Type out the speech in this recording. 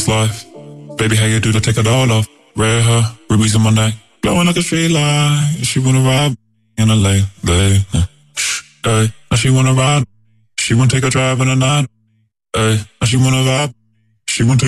fast life. Baby, how you do to take it all off? Red hair, rubies in my neck, glowing like a street light. She wanna ride in a late, hey. Now she wanna ride. She wanna take a drive in the night. Hey, now she wanna vibe. She wanna take